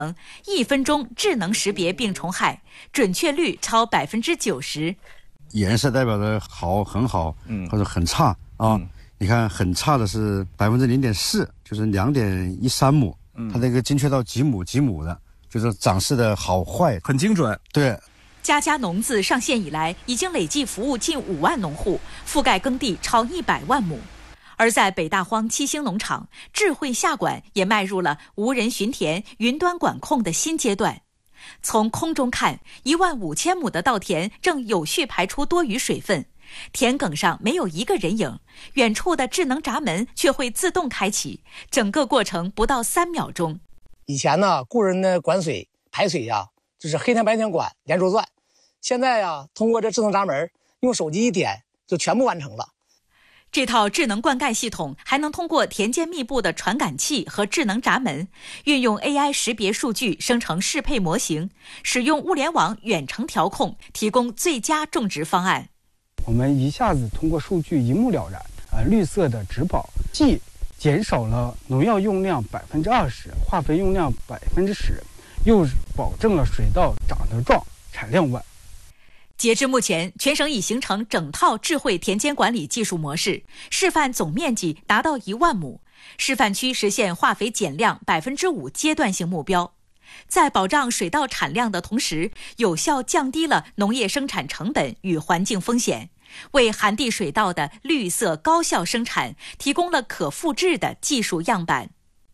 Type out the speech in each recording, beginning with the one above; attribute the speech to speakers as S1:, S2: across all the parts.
S1: 1分钟智能识别病虫害，准确率超90%。
S2: 颜色代表的好、很好，或者很差啊。你看很差的是0.4%，就是2.13亩，它那个精确到几亩的，就是长势的好坏
S3: 很精准。
S2: 对。
S1: 家家农自上线以来，已经累计服务近5万农户，覆盖耕地超100万亩。而在北大荒7星农场，智慧下管也迈入了无人巡田、云端管控的新阶段。从空中看，15000亩的稻田正有序排出多余水分，田埂上没有一个人影，远处的智能闸门却会自动开启，整个过程不到3秒钟。
S4: 以前呢，雇人的管水排水呀，就是黑天白天管，连轴转。现在呀，通过这智能闸门，用手机一点就全部完成了。
S1: 这套智能灌溉系统还能通过田间密布的传感器和智能闸门，运用 AI 识别数据生成适配模型，使用物联网远程调控，提供最佳种植方案。
S5: 我们一下子通过数据一目了然，绿色的植保既减少了农药用量20%，化肥用量10%，又保证了水稻长得壮，产量稳。
S1: 截至目前，全省已形成整套智慧田间管理技术模式，示范总面积达到1万亩，示范区实现化肥减量5%阶段性目标，在保障水稻产量的同时，有效降低了农业生产成本与环境风险，为寒地水稻的绿色高效生产提供了可复制的技术样板。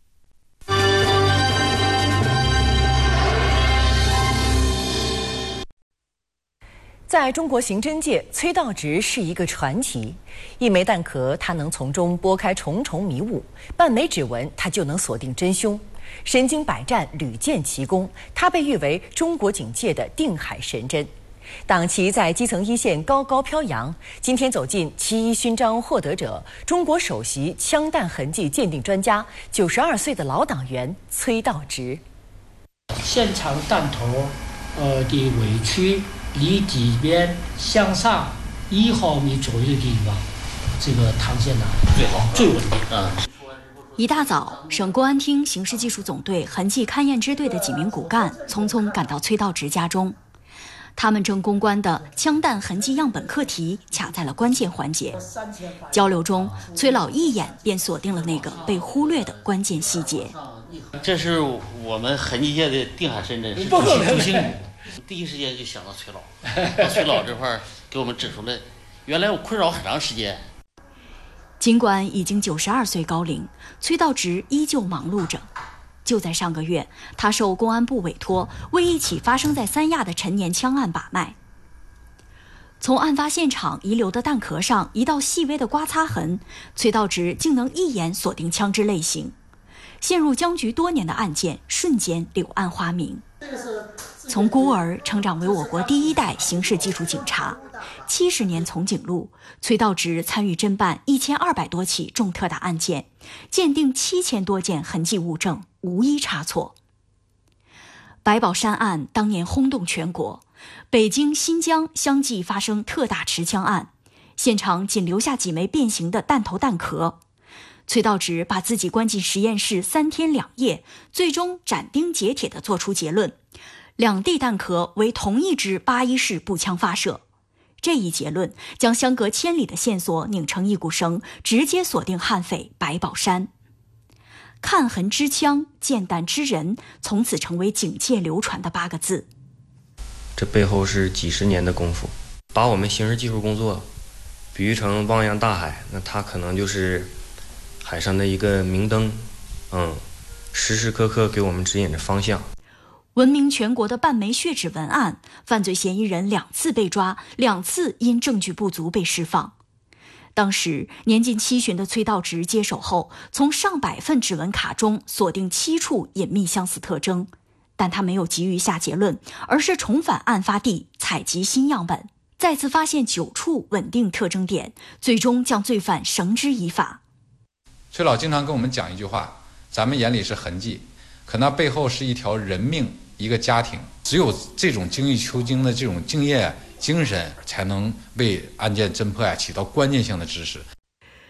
S6: 在中国刑侦界，崔道直是一个传奇。一枚弹壳，他能从中拨开重重迷雾；半枚指纹，他就能锁定真凶。身经百战，屡建奇功，他被誉为中国警界的定海神针。党旗在基层一线高高飘扬。今天走进7·1勋章获得者，中国首席枪弹痕迹鉴定专家，92岁的老党员崔道直。
S7: 现场弹头的尾区离底边向上1毫米左右的地方，这个膛线呢最稳定啊。
S8: 一大早，省公安厅刑事技术总队痕迹勘验支队的几名骨干匆匆赶到崔道直家中，他们正攻关的枪弹痕迹样本课题卡在了关键环节。交流中，崔老一眼便锁定了那个被忽略的关键细节。
S9: 这是我们痕迹界的定海神针，是朱星宇。第一时间就想到崔老，到崔老这块给我们指出来，原来我困扰很长时间。
S8: 尽管已经92岁高龄，崔道直依旧忙碌着。就在上个月，他受公安部委托，为一起发生在三亚的陈年枪案把脉。从案发现场遗留的弹壳上一道细微的刮擦痕，崔道直竟能一眼锁定枪支类型。陷入僵局多年的案件瞬间柳暗花明。从孤儿成长为我国第一代刑事技术警察，70年从警路，崔道直参与侦办1200多起重特大案件，鉴定7000多件痕迹物证，无一差错。白宝山案当年轰动全国，北京、新疆相继发生特大持枪案，现场仅留下几枚变形的弹头弹壳。崔道直把自己关进实验室3天2夜，最终斩钉截铁地作出结论：两地弹壳为同一支81式步枪发射。这一结论将相隔千里的线索拧成一股绳，直接锁定悍匪白宝山。看痕知枪，见弹知人，从此成为警界流传的8个字。
S10: 这背后是几十年的功夫，把我们刑事技术工作比喻成汪洋大海，那它可能就是海上的一个明灯，时时刻刻给我们指引着方向。
S8: 闻名全国的半枚血指纹案，犯罪嫌疑人2次被抓，2次因证据不足被释放。当时年近70的崔道直接手后，从上百份指纹卡中锁定7处隐秘相似特征，但他没有急于下结论，而是重返案发地采集新样本，再次发现9处稳定特征点，最终将罪犯绳之以法。
S11: 崔老经常跟我们讲一句话，咱们眼里是痕迹，可那背后是一条人命，一个家庭。只有这种精益求精的这种敬业精神，才能为案件侦破起到关键性的支持。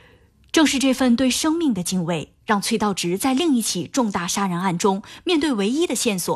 S8: 正是这份对生命的敬畏，让崔道直在另一起重大杀人案中，面对唯一的线索